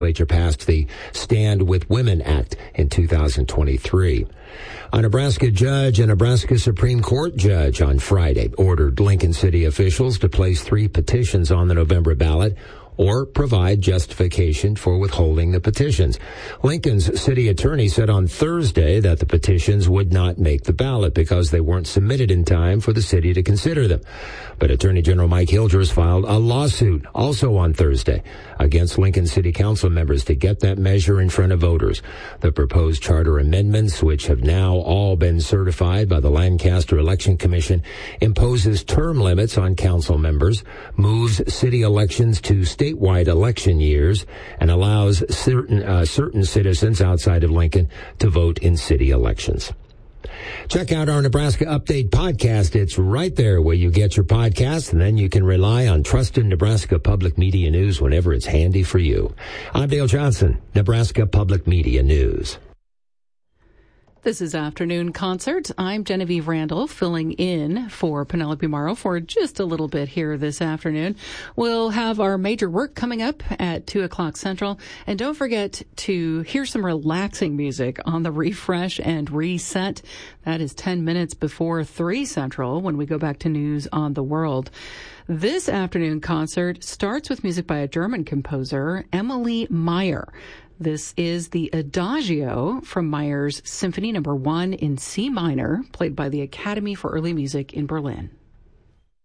legislature passed the Stand with Women Act in 2023. A Nebraska judge and Nebraska Supreme Court judge on Friday ordered Lincoln City officials to place 3 petitions on the November ballot or provide justification for withholding the petitions. Lincoln's city attorney said on Thursday that the petitions would not make the ballot because they weren't submitted in time for the city to consider them. But Attorney General Mike Hildress filed a lawsuit also on Thursday against Lincoln City Council members to get that measure in front of voters. The proposed charter amendments, which have now all been certified by the Lancaster Election Commission, imposes term limits on council members, moves city elections to statewide election years, and allows certain citizens outside of Lincoln to vote in city elections. Check out our Nebraska Update podcast. It's right there where you get your podcasts, and then you can rely on trusted Nebraska Public Media News whenever it's handy for you. I'm Dale Johnson, Nebraska Public Media News. This is Afternoon Concert. I'm Genevieve Randall, filling in for Penelope Morrow for just a little bit here this afternoon. We'll have our major work coming up at 2 o'clock Central. And don't forget to hear some relaxing music on the Refresh and Reset. That is 10 minutes before 3 Central when we go back to News on the World. This afternoon concert starts with music by a German composer, Emily Meyer. This is the Adagio from Meyer's Symphony No. 1 in C minor, played by the Academy for Early Music in Berlin.